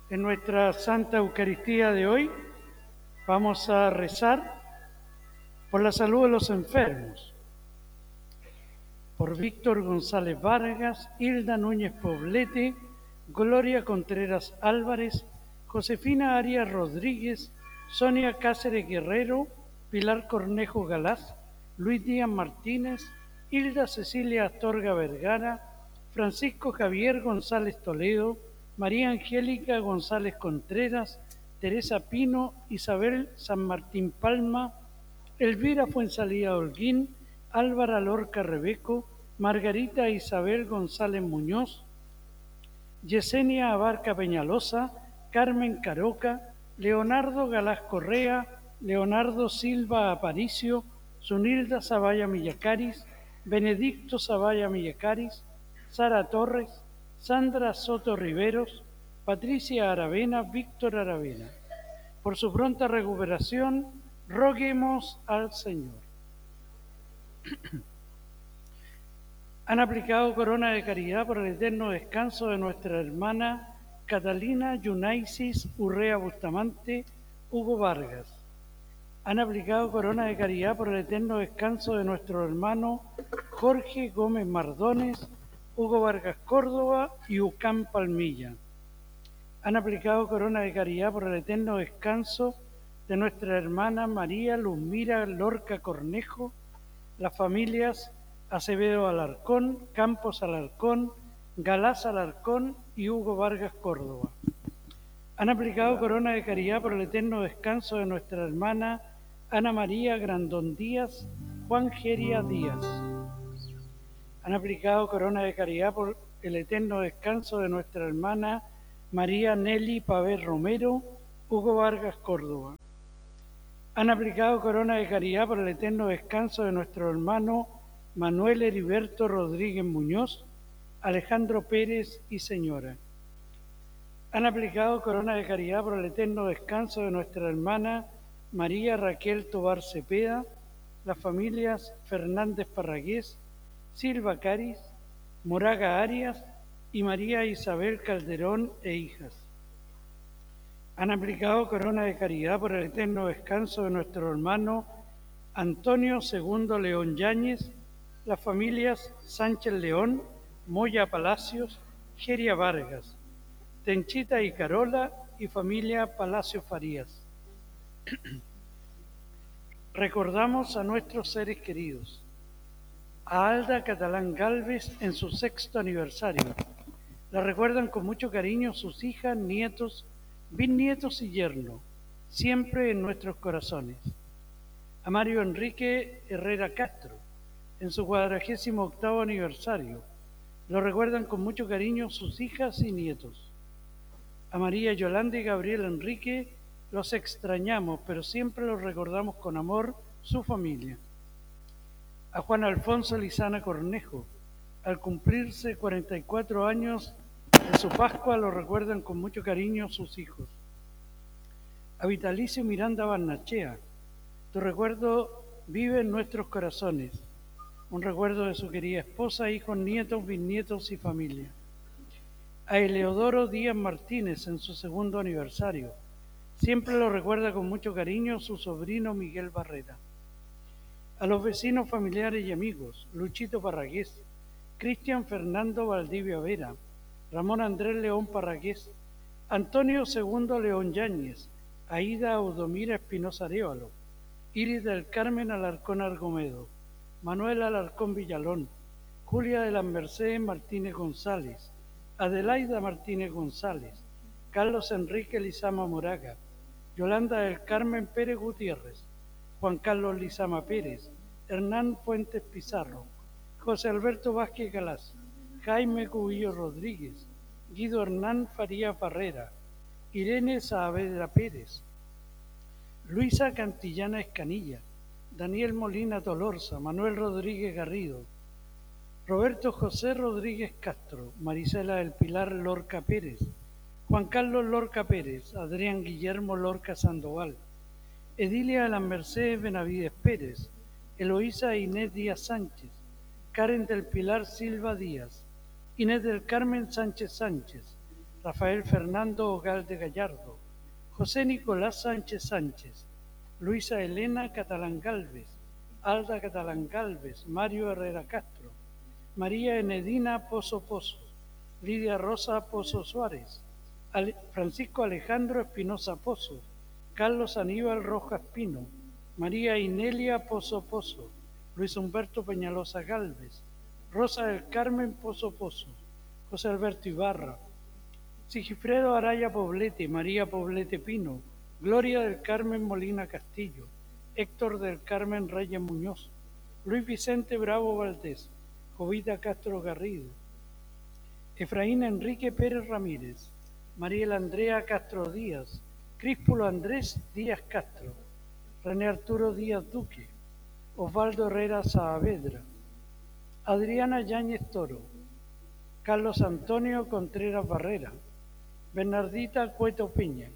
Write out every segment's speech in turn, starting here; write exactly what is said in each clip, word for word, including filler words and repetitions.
En nuestra Santa Eucaristía de hoy vamos a rezar por la salud de los enfermos, por Víctor González Vargas, Hilda Núñez Poblete, Gloria Contreras Álvarez, Josefina Arias Rodríguez, Sonia Cáceres Guerrero, Pilar Cornejo Galás, Luis Díaz Martínez, Hilda Cecilia Astorga Vergara, Francisco Javier González Toledo, María Angélica González Contreras, Teresa Pino, Isabel San Martín Palma, Elvira Fuensalía Holguín, Álvara Lorca Rebeco, Margarita Isabel González Muñoz, Yesenia Abarca Peñalosa, Carmen Caroca, Leonardo Galás Correa, Leonardo Silva Aparicio, Zunilda Zavalla Millacaris, Benedicto Zavalla Millacaris, Sara Torres, Sandra Soto Riveros, Patricia Aravena, Víctor Aravena. Por su pronta recuperación, roguemos al Señor. Han aplicado corona de caridad por el eterno descanso de nuestra hermana Catalina Yunaisis Urrea Bustamante, Hugo Vargas. Han aplicado corona de caridad por el eterno descanso de nuestro hermano Jorge Gómez Mardones, Hugo Vargas Córdoba y Ucán Palmilla. Han aplicado corona de caridad por el eterno descanso de nuestra hermana María Luzmira Lorca Cornejo, las familias Acevedo Alarcón, Campos Alarcón, Galás Alarcón y Hugo Vargas Córdoba. Han aplicado corona de caridad por el eterno descanso de nuestra hermana Ana María Grandón Díaz, Juan Geria Díaz. Han aplicado corona de caridad por el eterno descanso de nuestra hermana María Nelly Pavé Romero, Hugo Vargas Córdoba. Han aplicado corona de caridad por el eterno descanso de nuestro hermano Manuel Heriberto Rodríguez Muñoz, Alejandro Pérez y señora. Han aplicado corona de caridad por el eterno descanso de nuestra hermana María Raquel Tobar Cepeda, las familias Fernández Parragués, Silva Caris, Moraga Arias y María Isabel Calderón e hijas. Han aplicado corona de caridad por el eterno descanso de nuestro hermano Antonio Segundo León Yáñez, las familias Sánchez León, Moya Palacios, Geria Vargas, Tenchita y Carola y familia Palacio Farías. Recordamos a nuestros seres queridos, a Alda Catalán Galvez en su sexto aniversario. La recuerdan con mucho cariño sus hijas, nietos, bisnietos y yerno, siempre en nuestros corazones. A Mario Enrique Herrera Castro, en su cuadragésimo octavo aniversario. Lo recuerdan con mucho cariño sus hijas y nietos. A María Yolanda y Gabriel Enrique los extrañamos, pero siempre los recordamos con amor, su familia. A Juan Alfonso Lizana Cornejo, al cumplirse cuarenta y cuatro años de su Pascua, lo recuerdan con mucho cariño sus hijos. A Vitalicio Miranda Barnachea, tu recuerdo vive en nuestros corazones. Un recuerdo de su querida esposa, hijos, nietos, bisnietos y familia. A Eleodoro Díaz Martínez en su segundo aniversario. Siempre lo recuerda con mucho cariño su sobrino Miguel Barrera. A los vecinos, familiares y amigos, Luchito Parragués, Cristian Fernando Valdivia Vera, Ramón Andrés León Parragués, Antonio Segundo León Yáñez, Aida Audomira Espinosa Arévalo, Iris del Carmen Alarcón Argomedo, Manuel Alarcón Villalón, Julia de las Mercedes Martínez González, Adelaida Martínez González, Carlos Enrique Lizama Moraga, Yolanda del Carmen Pérez Gutiérrez, Juan Carlos Lizama Pérez, Hernán Fuentes Pizarro, José Alberto Vázquez Galás, Jaime Cubillo Rodríguez, Guido Hernán Faría Barrera, Irene Saavedra Pérez, Luisa Cantillana Escanilla, Daniel Molina Tolorza, Manuel Rodríguez Garrido, Roberto José Rodríguez Castro, Marisela del Pilar Lorca Pérez, Juan Carlos Lorca Pérez, Adrián Guillermo Lorca Sandoval, Edilia de las Mercedes Benavides Pérez, Eloísa Inés Díaz Sánchez, Karen del Pilar Silva Díaz, Inés del Carmen Sánchez Sánchez, Rafael Fernando Ogalde Gallardo, José Nicolás Sánchez Sánchez, Luisa Elena Catalán Galvez, Alda Catalán Galvez, Mario Herrera Castro, María Enedina Pozo Pozo, Lidia Rosa Pozo Suárez, Ale- Francisco Alejandro Espinosa Pozo, Carlos Aníbal Rojas Pino, María Inelia Pozo Pozo, Luis Humberto Peñalosa Galvez, Rosa del Carmen Pozo Pozo, José Alberto Ibarra, Sigifredo Araya Poblete, María Poblete Pino, Gloria del Carmen Molina Castillo, Héctor del Carmen Reyes Muñoz, Luis Vicente Bravo Valdés, Jovita Castro Garrido, Efraín Enrique Pérez Ramírez, Mariela Andrea Castro Díaz, Críspulo Andrés Díaz Castro, René Arturo Díaz Duque, Osvaldo Herrera Saavedra, Adriana Yáñez Toro, Carlos Antonio Contreras Barrera, Bernardita Cueto Peña,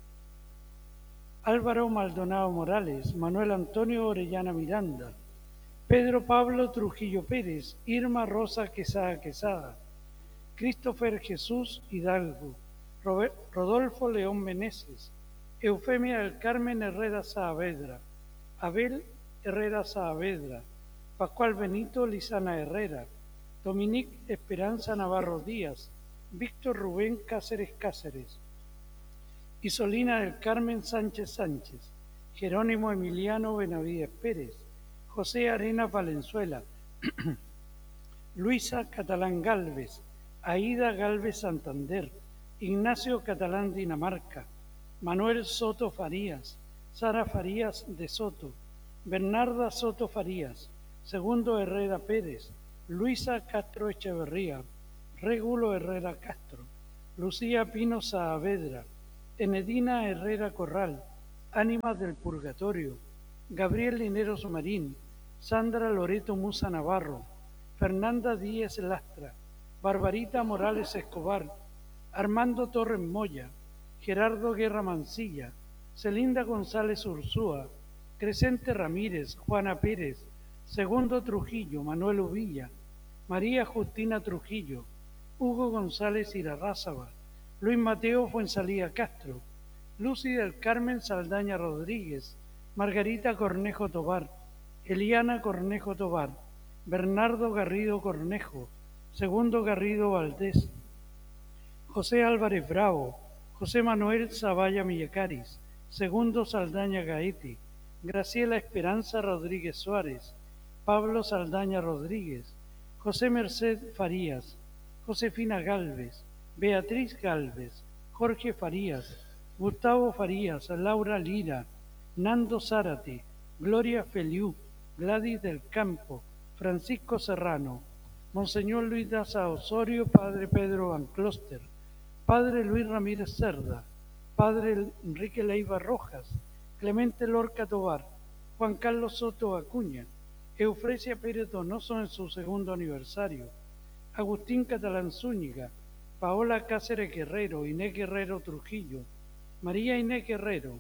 Álvaro Maldonado Morales, Manuel Antonio Orellana Miranda, Pedro Pablo Trujillo Pérez, Irma Rosa Quesada Quesada, Christopher Jesús Hidalgo, Robert- Rodolfo León Meneses, Eufemia del Carmen Herrera Saavedra, Abel Herrera Saavedra, Pascual Benito Lizana Herrera, Dominique Esperanza Navarro Díaz, Víctor Rubén Cáceres Cáceres, Isolina del Carmen Sánchez Sánchez, Jerónimo Emiliano Benavides Pérez, José Arenas Valenzuela, Luisa Catalán Galvez, Aída Galvez Santander, Ignacio Catalán Dinamarca, Manuel Soto Farías, Sara Farías de Soto, Bernarda Soto Farías, Segundo Herrera Pérez, Luisa Castro Echeverría, Regulo Herrera Castro, Lucía Pino Saavedra, Enedina Herrera Corral, Ánimas del Purgatorio, Gabriel Lineros Marín, Sandra Loreto Musa Navarro, Fernanda Díez Lastra, Barbarita Morales Escobar, Armando Torres Moya, Gerardo Guerra Mancilla, Celinda González Ursúa, Crescente Ramírez, Juana Pérez, Segundo Trujillo, Manuel Uvilla, María Justina Trujillo, Hugo González Irarrázaga, Luis Mateo Fuensalía Castro, Lucy del Carmen Saldaña Rodríguez, Margarita Cornejo Tobar, Eliana Cornejo Tobar, Bernardo Garrido Cornejo, Segundo Garrido Valdés, José Álvarez Bravo, José Manuel Zavalla Millacaris, Segundo Saldaña Gaete, Graciela Esperanza Rodríguez Suárez, Pablo Saldaña Rodríguez, José Merced Farías, Josefina Galvez, Beatriz Galvez, Jorge Farías, Gustavo Farías, Laura Lira, Nando Zárate, Gloria Feliú, Gladys del Campo, Francisco Serrano, Monseñor Luis Daza Osorio, Padre Pedro Van Closter, Padre Luis Ramírez Cerda, Padre Enrique Leiva Rojas, Clemente Lorca Tobar, Juan Carlos Soto Acuña, Eufresia Pérez Donoso en su segundo aniversario, Agustín Catalán Zúñiga, Paola Cáceres Guerrero, Inés Guerrero Trujillo, María Inés Guerrero,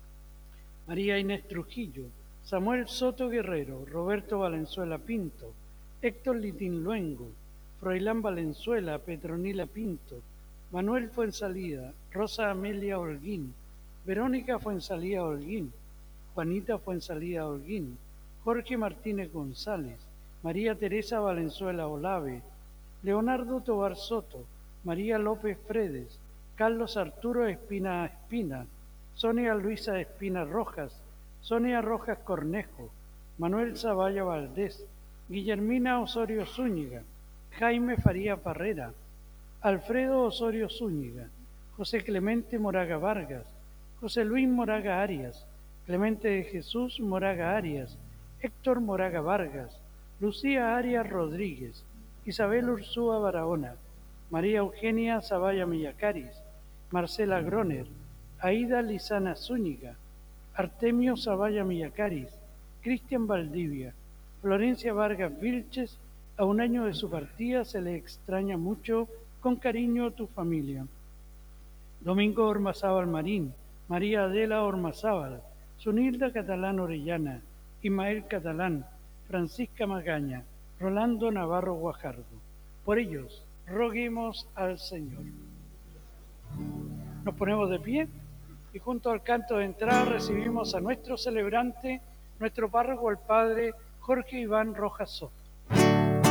María Inés Trujillo, Samuel Soto Guerrero, Roberto Valenzuela Pinto, Héctor Litín Luengo, Froilán Valenzuela, Petronila Pinto, Manuel Fuensalida, Rosa Amelia Holguín, Verónica Fuensalida Holguín, Juanita Fuensalida Holguín, Jorge Martínez González, María Teresa Valenzuela Olave, Leonardo Tobar Soto, María López Fredes, Carlos Arturo Espina Espina, Sonia Luisa Espina Rojas, Sonia Rojas Cornejo, Manuel Zavalla Valdés, Guillermina Osorio Zúñiga, Jaime Faría Parrera, Alfredo Osorio Zúñiga, José Clemente Moraga Vargas, José Luis Moraga Arias, Clemente de Jesús Moraga Arias, Héctor Moraga Vargas, Lucía Arias Rodríguez, Isabel Ursúa Barahona, María Eugenia Zavalla Millacaris, Marcela Groner, Aída Lizana Zúñiga, Artemio Zavalla Millacaris, Cristian Valdivia, Florencia Vargas Vilches. A un año de su partida se le extraña mucho, con cariño a tu familia. Domingo Ormazábal Marín, María Adela Ormazábal, Sunilda Catalán Orellana, Ismael Catalán, Francisca Magaña, Rolando Navarro Guajardo. Por ellos, roguemos al Señor. Nos ponemos de pie y junto al canto de entrada recibimos a nuestro celebrante, nuestro párroco, el padre Jorge Iván Rojas Soto.